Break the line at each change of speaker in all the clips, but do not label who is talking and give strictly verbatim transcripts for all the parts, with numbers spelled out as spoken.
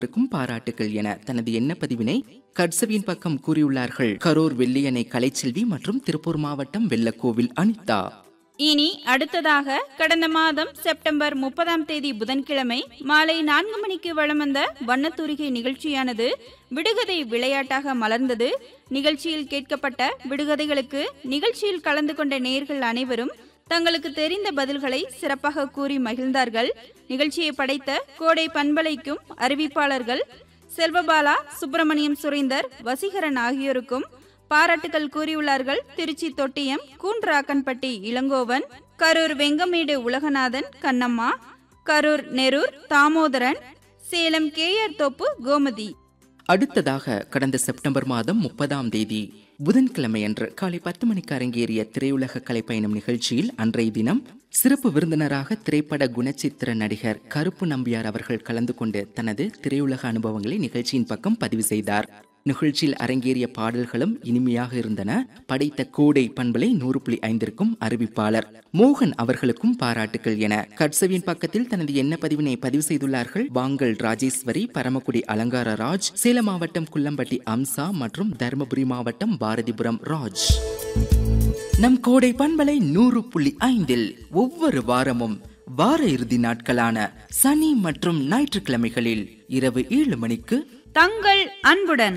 பாராட்டுகள் என தனது எண்ண பதிவினை கட்சவியின் பக்கம் கூறியுள்ளார்கள் கரூர் வெள்ளியணை கலைச்செல்வி மற்றும் திருப்பூர் மாவட்டம் வெள்ளக்கோவில் அனிதா.
இனி அடுத்ததாக கடந்த மாதம் செப்டம்பர் முப்பதாம் தேதி புதன்கிழமை மாலை நான்கு மணிக்கு வலம் வந்த வண்ணத்தூரிகை நிகழ்ச்சியானது விடுகதை விளையாட்டாக மலர்ந்தது. நிகழ்ச்சியில் கேட்கப்பட்ட விடுகதைகளுக்கு நிகழ்ச்சியில் கலந்து கொண்ட நேயர்கள் அனைவரும் தங்களுக்கு தெரிந்த பதில்களை சிறப்பாக கூறி மகிழ்ந்தார்கள். நிகழ்ச்சியை படைத்த கோடை பண்பலைக்கும் அறிவிப்பாளர்கள் செல்வபாலா, சுப்பிரமணியம், சுரேந்தர், வசீகரன் ஆகியோருக்கும் பாராட்டுகள் கூறியுள்ளார்கள். திருச்சி தொட்டியம் கூன்றாக்கன்பட்டி இளங்கோவன், கரூர் வெங்கமேடு உலகநாதன், கண்ணம்மா, கரூர் நெரூர் தாமோதரன், சேலம் கேஆர் தோப்பு கோமதி.
அடுத்ததாக கடந்த செப்டம்பர் மாதம் முப்பதாம் தேதி புதன்கிழமை அன்று காலை பத்து மணிக்கு அரங்கேறிய திரையுலக கலைப்பயணம் நிகழ்ச்சியில் அன்றைய தினம் சிறப்பு விருந்தினராக திரைப்பட குணச்சித்திர நடிகர் கருப்பு நம்பியார் அவர்கள் கலந்து கொண்டு தனது திரையுலக அனுபவங்களை நிகழ்ச்சியின் பக்கம் பதிவு செய்தார். நிகழ்ச்சியில் அரங்கேறிய பாடல்களும் இனிமையாக இருந்தன. படைத்த கோடை பண்பலை நூறு புள்ளி ஐந்திற்கும் அறிவிப்பாளர் மோகன் அவர்களுக்கும் பாராட்டுகள் என கட்சவியின் பக்கத்தில் தனது எண்ண பதிவினை பதிவு செய்துள்ளார்கள் வாங்கல் ராஜேஸ்வரி, பரமக்குடி அலங்கார ராஜ், சேலம் மாவட்டம் குள்ளம்பட்டி அம்சா மற்றும் தருமபுரி மாவட்டம் பாரதிபுரம் ராஜ். நம் கோடை பண்பலை நூறு புள்ளி ஐந்தில் ஒவ்வொரு வாரமும் வார இறுதி நாட்களான சனி மற்றும் ஞாயிற்றுக்கிழமைகளில் இரவு ஏழு மணிக்கு
தங்கள் அன்புடன்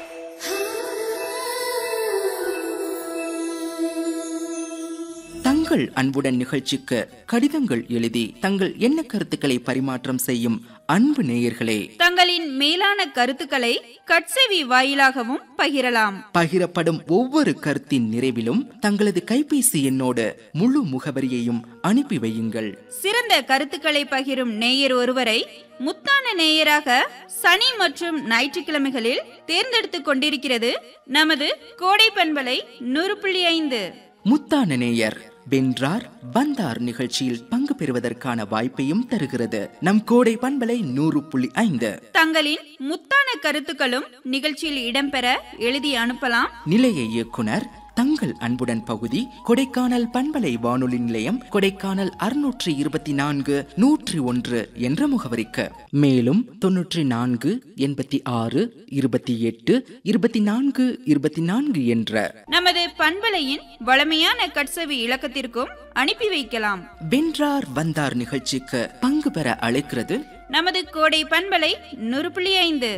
தங்கள் அன்புடன் நிகழ்ச்சிக்கு கடிதங்கள் எழுதி தங்கள் எண்ண கருத்துக்களை பரிமாற்றம் செய்யும் அன்பு நேயர்களே,
தங்களின் மேலான கருத்துக்களை கட்செவி வாயிலாகவும் பகிரலாம்.
பகிரப்படும் ஒவ்வொரு கருத்தின் நிறைவிலும் தங்களது கைபேசி எண்ணோடு முழு முகவரியையும் அனுப்பி வையுங்கள்.
சிறந்த கருத்துக்களை பகிரும் நேயர் ஒருவரை முத்தான நேயராக சனி மற்றும் ஞாயிற்றுக்கிழமைகளில் தேர்ந்தெடுத்துக் கொண்டிருக்கிறது நமது கோடை பண்பலை நூறு புள்ளி ஐந்து.
முத்தான நேயர் வென்றார் வந்தார் நிகழ்ச்சியில் பங்கு பெறுவதற்கான வாய்ப்பையும் தருகிறது நம் கோடை பண்பலை நூறு புள்ளி ஐந்து.
தங்களின் முத்தான கருத்துக்களும் நிகழ்ச்சியில் இடம்பெற எழுதி அனுப்பலாம்.
நிலைய இயக்குனர் தங்கள் அன்புடன் பகுதி, கொடைக்கானல் பண்பலை வானொலி நிலையம், கொடைக்கானல் அறுநூற்றி இருபத்தி நான்கு நூற்றி ஒன்று என்ற முகவரிக்கு. மேலும் தொன்னூற்றி நான்கு எண்பத்தி ஆறு இருபத்தி எட்டு இருபத்தி நான்கு இருபத்தி நான்கு என்ற
நமது பண்பலையின் வளமையான கட்செவி இலக்கத்திற்கும் அனுப்பி வைக்கலாம்.
வென்றார் வந்தார் நிகழ்ச்சிக்கு பங்கு பெற அழைக்கிறது
நமது கோடை பண்பலை நூறு புள்ளி ஐந்து.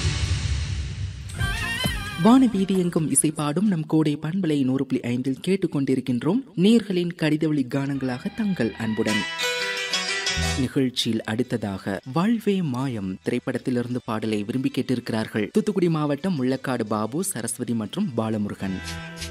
வானவீதி எங்கும் இசைப்பாடும் நம் கோடை பண்பலை நூறு புள்ளி ஐந்தில் கேட்டுக்கொண்டிருக்கின்றோம் நேயர்களின் கடிதவழி கானங்களாக தங்கள் அன்புடன். நிகழ்ச்சியில் அடுத்ததாக வாழ்வே மாயம் திரைப்படத்திலிருந்து பாடலை விரும்பி கேட்டிருக்கிறார்கள் தூத்துக்குடி மாவட்டம் முள்ளக்காடு பாபு, சரஸ்வதி மற்றும் பாலமுருகன்.